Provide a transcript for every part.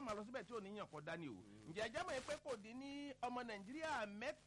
máa lọ síbẹ̀ tí ò ní yàn kọ́ dání o ǹjẹ́ ẹjẹ́ mọ̀ pé kò dín ní ọmọ nàìjíríà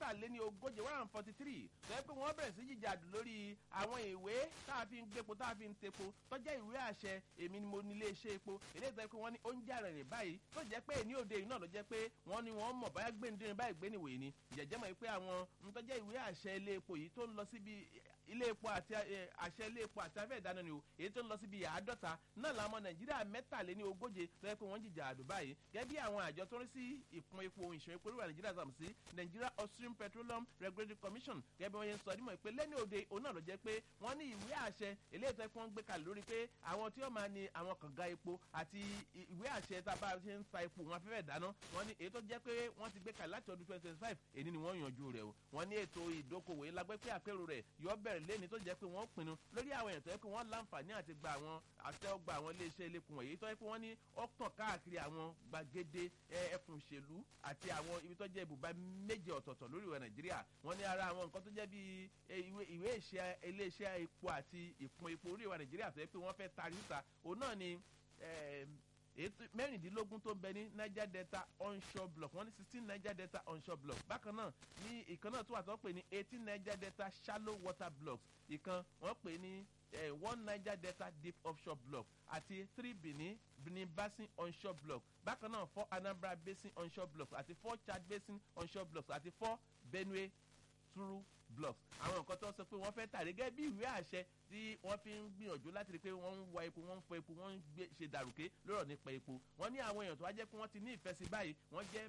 143 tó yẹ pé wọ́n bẹ̀rẹ̀ sí jìjàdù lórí àwọn ìwé tá a fi ń gbépo tá a fi ń tepo tó jẹ́ ìwé àṣẹ èmi ni mo ní iléeṣẹ́ epo eléyìí tó yẹ pé wọ́n ní oúnjẹ àrẹ̀rẹ̀ báyìí tó jẹ́ pé ní òde yìí náà ló jẹ́ pé wọ́n ní wọ́n mọ̀ báyà gbẹ̀ndínrín báyìí gbé níwèé ni ǹjẹ́ ẹjẹ́ mọ̀ pé àwọn tó jẹ́ ìwé àṣẹ ilé epo yìí tó ń lọ síbi ilé epo àti àṣẹ ilé epo àti afẹ́ ìdáná ni o èyí tó ń lọ síbi 50 náà làwọn nàìjíríà 43 tó yẹ pé wọ́n jìjà àdó báyìí gẹ́gẹ́ bí àwọn àjọ tó ń rí sí ìpín epo ìṣòro epo orílẹ̀ nàìjíríà sàmù sí Nigeria Upstream Petroleum Regulatory Commission gẹ́gẹ́ bí wọ́n yẹn sọ nímọ̀ pé lẹ́ni òde òun náà ló jẹ́ pé wọ́n ní ìwé àṣẹ eléyìí tó yẹ kí wọ́n gbé kalẹ̀ lórí pé àwọn tí wọ́n máa ní àwọn kànga epo àti ìwé àṣẹ tá a bá ṣe ń fa epo wọn afẹ́fẹ́ dáná wọ́n ní èyí tó jẹ́ pé wọ́n ti gbé kalẹ̀ láti ọdún 2025 èyí ni wọ́n yanjú rẹ̀ o wọ́n ní ètò ìdókòwò yìí lágbẹ́ pé àpérò rẹ̀ yọ bẹ̀rẹ̀ lẹ́ni tó jẹ́ pé wọ́n pinnu lórí àwọn èèyàn tó yẹ pé wọ́n láǹfààní àti gba àwọn àtẹ́wọ́gba àwọn iléeṣẹ́ iléepo wọ̀nyí tó yẹ pé wọ́n ní ọ̀pọ̀n káàkiri àwọn gbàgede ẹkùn òṣèlú àti àwọn ibi tó jẹ́ ibùba méje ọ̀tọ̀ọ̀tọ̀ lórí ìwẹ̀ nàìjíríà wọ́n ní ara àwọn nǹkan tó jẹ́ bíi ìwé iléeṣẹ́ epo àti ìpín epo orí ìwẹ̀ nàìjíríà tó yẹ pé wọ́n fẹ́ tarí síta òun náà ni mẹ́rìndínlógún tó ń bẹ ní Niger Delta onshore block wọ́n ní 16 Niger Delta onshore block bákan náà ní ìkan náà tó wà tó pè ní 18 Niger Delta shallow water blocks ìkan wọ́n pè ní 1 Niger Delta deep offshore block àti 3 Benin Basin onshore block bákan náà 4 Anambra Basin onshore blocks àti 4 Chad Basin onshore blocks àti 4 Benue Turu blocks àwọn nǹkan tó sọ pé wọ́n fẹ́ tà gẹ́gẹ́ bí ìwé àṣẹ tí wọ́n fi ń gbìyànjú láti rí i pé wọ́n ń wa epo wọ́n ń fọ epo wọ́n ń ṣe dàrúkẹ́ lọ́rọ̀ nípa epo wọ́n ní àwọn èèyàn tó wá jẹ́ pé wọ́n ti ní ìfẹ́ sí báyìí wọ́n jẹ́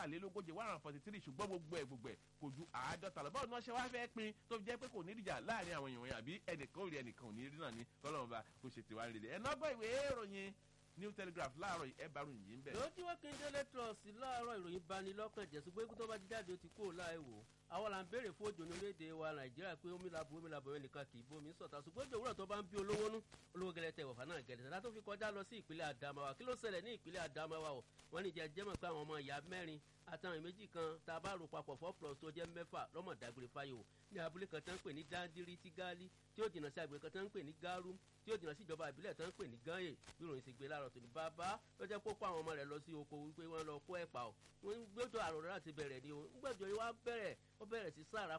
143 ṣùgbọ́n gbogbo ẹ̀ kò ju 50 lọ báwo ni wọ́n ṣe wá fẹ́ pín tó jẹ́ pé kò ní ìdíjà láàrin àwọn èèyàn àbí ẹnìkan ò rí ẹnìkan ò ní rí náà ní kọ́lọ́mọba kò ṣètì wá rèé ẹ̀nàgbọ́ ìwé ìròyìn New Telegraph láàárọ̀ ẹ̀bàrún yìí ń bẹ̀. lójú wákìndélé trust láàárọ̀ ìròyìn bani lọ́kàn jẹ́ ṣùgbọ́n ikú tó bá ti jáde ó ti kúrò láìwò àwọn là ń béèrè fún òjò ní orílẹ̀-èdè wa Nàìjíríà pé omi làbò ẹnìkan kì í bómi sọ̀tà ṣùgbọ́n òjò òwúrọ̀ tó bá ń bí olówó nú olówó gẹlẹ́tẹ̀ wọ̀fà náà gẹlẹ́tẹ̀ látó fi kọjá lọ sí ìpínlẹ̀ Adamawa kí ló ṣẹlẹ̀ ní ìpínlẹ̀ Adamawa o wọ́n ní jẹ́ mọ̀ pé àwọn ọmọ ìyá mẹ́rin àtàwọn méjì kan tá a bá rò papọ̀ 4+ tó jẹ́ 6 lọ́mọ dágbére fáyò ní abúlé kan tó ń pè ní Dandiri Tigali tí ó jìnnà sí agbègbè kan tó ń pè ní Garum tí ó jìnnà sí ìjọba ìbílẹ̀ tó ń pè ní Ganye bí ìròyìn sì gbé láàárọ̀ tó ní bàbá ló jẹ́ kó kó àwọn ọmọ rẹ̀ lọ sí oko wípé wọ́n lọ kó ẹ̀pà o wọ́n ń gbẹ́jọ́ àrùn rẹ̀ láti bẹ̀rẹ̀ ni o ń gbẹ́jọ́ yìí wá bẹ̀rẹ̀ sí sára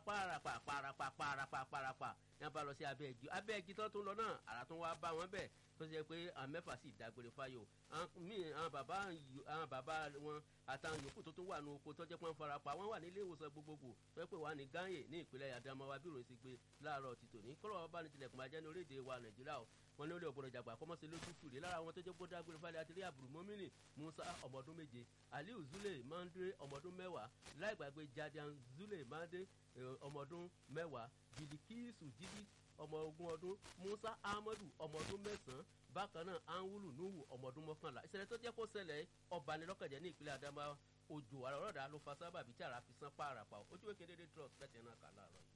pàràpà ní a bá lọ sí abẹ́ igi tó tún lọ náà àrà tó wá bá wọn bẹ̀ tó ṣe pé àwọn 6 sì dágbére fáyò àwọn bàbá wọn àtàwọn yòókù tó tún wà ní oko tó jẹ́ pé wọ́n fara pa wọ́n wà ní ilé ìwòsàn gbogbogbò tó jẹ́ pé wà ní Ganye ní ìpínlẹ̀ Adamawa bí ìròyìn sì gbé láàárọ̀ ti tòní kọ́lọ́ bá ní tilẹ̀kùn máa jẹ́ ní orílẹ̀-èdè wa Nàìjíríà o wọ́n ní olè ọ̀gbọ̀nọ̀ jàgbà kọ́mọ́sí lójú fìrí lára àwọn tó jẹ́ kó dágbére fáyà àti rí àbùrù mọ́mìnì Musa ọmọ ọdún 7 Aliu Zule Mandre ọmọ ọdún 10 láì gbàgbé Jadian Zule Mandre ọmọ ọdún 10 Bilikisu Jidi ọmọ 20 ọdún Musa Ahmadu ọmọ ọdún 9 bákan náà Anwulu Nuhu ọmọ ọdún 11 ìṣẹ̀lẹ̀ tó jẹ́ kó ṣẹlẹ̀ ọbanilọ́kànjẹ́ ní ìpínlẹ̀ Adamawa òjò àrọ̀rọ̀dà ló fa sábàbí tí àrà fi sán pààràpà ojú wékè dédé trust bẹ́ẹ̀ náà kà láàárọ̀ yìí.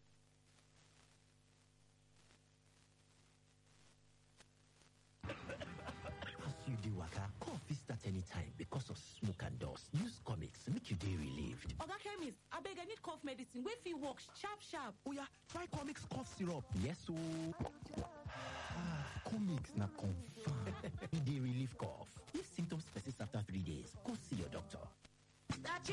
As you dey waka, cough fit start anytime because of smoke and dust. Use Comics make you dey relieved. Oga chemist, abeg I need cough medicine wey fit work sharp. Oya, try Comics cough syrup. Yes ooo. Comics na confirm. E dey relieve cough. If symptoms persist after 3 days, go see your doctor.